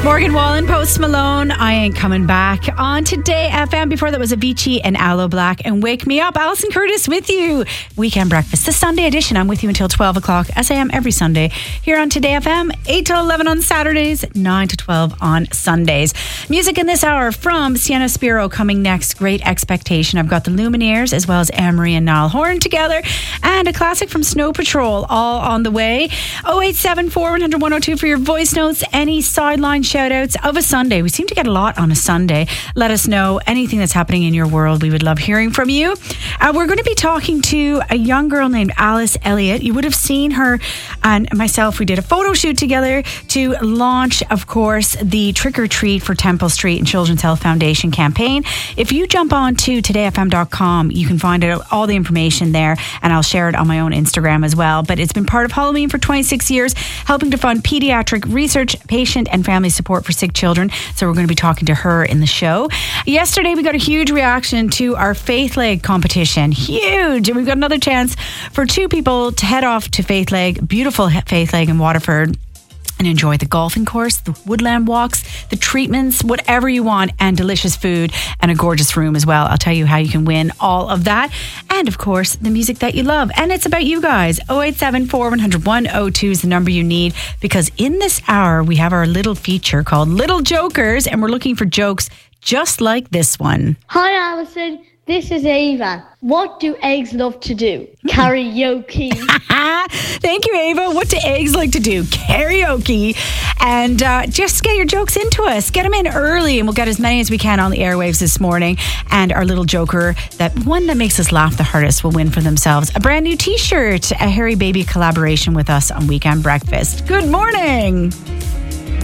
Morgan Wallen, Post Malone, I Ain't Coming Back on Today FM. Before that was Avicii and Aloe Black and Wake Me Up. Alison Curtis with you. Weekend Breakfast, the Sunday edition. I'm with you until 12 o'clock, as I am every Sunday here on Today FM. 8 to 11 on Saturdays, 9 to 12 on Sundays. Music in this hour from Sienna Spiro coming next. Great Expectation. I've got the Lumineers as well as Anne-Marie and Niall Horan together. And a classic from Snow Patrol all on the way. 0874 100 102 for your voice notes. Any sideline shout outs of a Sunday. We seem to get a lot on a Sunday. Let us know anything that's happening in your world. We would love hearing from you. We're going to be talking to a young girl named Alice Elliott. You would have seen her and myself. We did a photo shoot together to launch, of course, the Trick or Treat for Temple Street and Children's Health Foundation campaign. If you jump on to todayfm.com, you can find out all the information there, and I'll share it on my own Instagram as well. But it's been part of Halloween for 26 years, helping to fund pediatric research, patient and family support for sick children. So we're going to be talking to her in the show. Yesterday, we got a huge reaction to our Faith Leg competition. Huge. And we've got another chance for two people to head off to Faith Leg, beautiful Faith Leg in Waterford, and enjoy the golfing course, the woodland walks, the treatments, whatever you want, and delicious food and a gorgeous room as well. I'll tell you how you can win all of that. And of course, the music that you love. And it's about you guys. 0874 100 102 is the number you need, because in this hour, we have our little feature called Little Jokers, and we're looking for jokes just like this one. Hi, Alison. This is Ava. What do eggs love to do? Karaoke. Thank you, Ava. What do eggs like to do? Karaoke. And just get your jokes into us. Get them in early, and we'll get as many as we can on the airwaves this morning. And our little joker, that one that makes us laugh the hardest, will win for themselves a brand new t-shirt, a Harry Baby collaboration with us on Weekend Breakfast. Good morning.